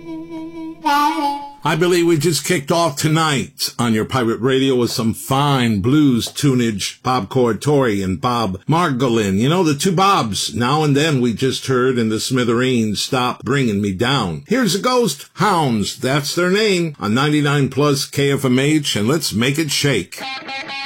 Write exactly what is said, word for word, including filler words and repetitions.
I believe we just kicked off tonight on your pirate radio with some fine blues tunage. Bob Corritore and Bob Margolin. You know, the two Bobs. Now and then we just heard in the Smithereens, Stop Bringing Me Down. Here's the Ghost Hounds. That's their name on ninety-nine plus K F M H, and let's make it shake.